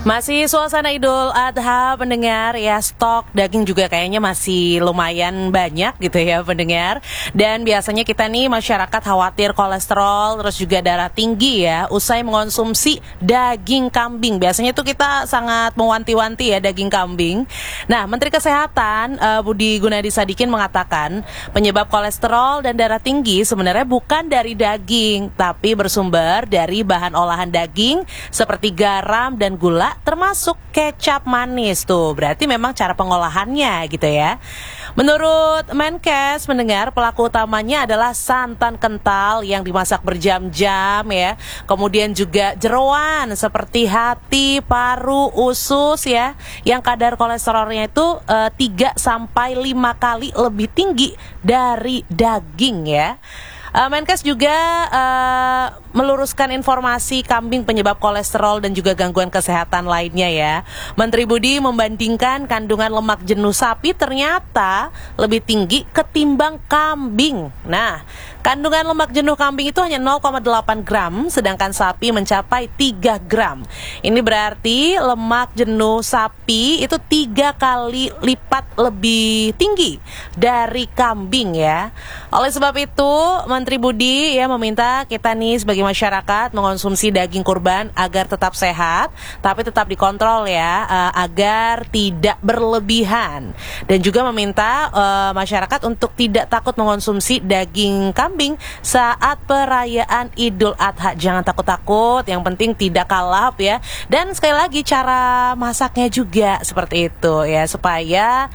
Masih suasana Idul Adha pendengar ya, stok daging juga kayaknya masih lumayan banyak gitu ya pendengar. Dan biasanya kita nih masyarakat khawatir kolesterol terus juga darah tinggi ya usai mengonsumsi daging kambing. Biasanya tuh kita sangat mewanti-wanti ya daging kambing. Nah, Menteri Kesehatan Budi Gunadi Sadikin mengatakan penyebab kolesterol dan darah tinggi sebenarnya bukan dari daging, tapi bersumber dari bahan olahan daging seperti garam dan gula, termasuk kecap manis tuh. Berarti memang cara pengolahannya gitu ya. Menurut Menkes mendengar pelaku utamanya adalah santan kental yang dimasak berjam-jam ya. Kemudian juga jeroan seperti hati, paru, usus ya, yang kadar kolesterolnya itu 3 sampai 5 kali lebih tinggi dari daging ya. Menkes juga meluruskan informasi kambing penyebab kolesterol dan juga gangguan kesehatan lainnya ya. Menteri Budi membandingkan kandungan lemak jenuh sapi ternyata lebih tinggi ketimbang kambing. Nah, kandungan lemak jenuh kambing itu hanya 0,8 gram, sedangkan sapi mencapai 3 gram. Ini berarti lemak jenuh sapi itu 3 kali lipat lebih tinggi dari kambing ya. Oleh sebab itu, Menteri Budi ya meminta kita nih sebagai masyarakat mengonsumsi daging kurban agar tetap sehat, tapi tetap dikontrol ya, agar tidak berlebihan. Dan juga meminta masyarakat untuk tidak takut mengonsumsi daging kambing saat perayaan Idul Adha. Jangan takut-takut, yang penting tidak kalap ya. Dan sekali lagi cara masaknya juga seperti itu ya, supaya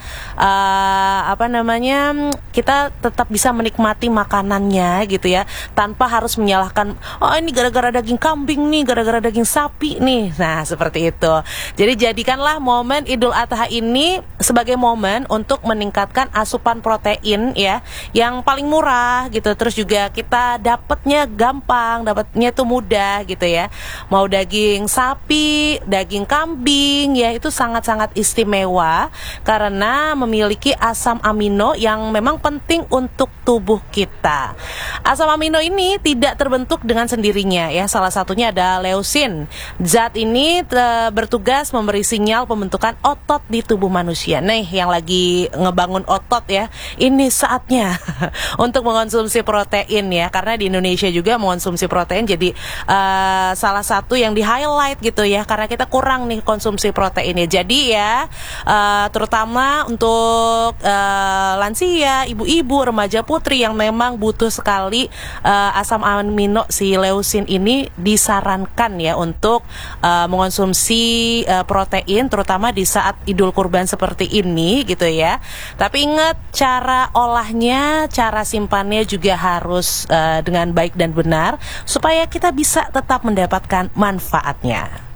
kita tetap bisa menikmati makanannya gitu ya, tanpa harus menyalahkan, oh ini gara-gara daging kambing nih, gara-gara daging sapi nih. Nah, seperti itu. Jadi jadikanlah momen Idul Adha ini sebagai momen untuk meningkatkan asupan protein ya, yang paling murah gitu. Terus juga kita dapatnya gampang, dapatnya itu mudah gitu ya. Mau daging sapi, daging kambing ya, itu sangat-sangat istimewa karena memiliki asam amino yang memang penting untuk tubuh kita. Asam amino ini tidak terbentuk dengan sendirinya ya. Salah satunya ada leusin. Zat ini bertugas memberi sinyal pembentukan otot di tubuh manusia. Nih, yang lagi ngebangun otot ya, ini saatnya untuk mengonsumsi protein ya. Karena di Indonesia juga mengonsumsi protein jadi salah satu yang di-highlight gitu ya. Karena kita kurang nih konsumsi proteinnya. Jadi ya, terutama untuk lansia, ibu-ibu, remaja putri yang memang butuh sekali asam amino si leusin ini, disarankan ya untuk mengonsumsi protein terutama di saat Idul Kurban seperti ini gitu ya. Tapi ingat, cara olahnya, cara simpannya juga harus dengan baik dan benar supaya kita bisa tetap mendapatkan manfaatnya.